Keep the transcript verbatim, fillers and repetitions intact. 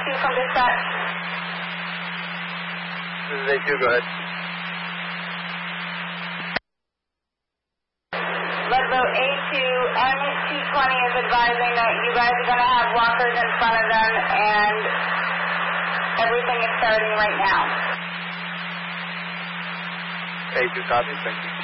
two from dispatch. This is A two, go ahead. Leadville A two, M two twenty is advising that you guys are going to have walkers in front of them, and everything is starting right now. A two copy, thank you.